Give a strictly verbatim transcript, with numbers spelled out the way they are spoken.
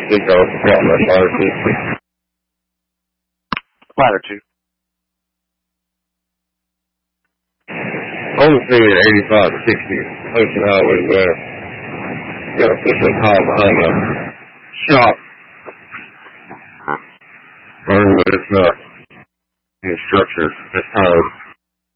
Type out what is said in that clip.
think I was plotting my fire system. Ladder two. I was thinking eighty-five to sixty. Ocean Highway there. Got to put some high behind the shop. Burn, but it's not. Any structures. It's hard.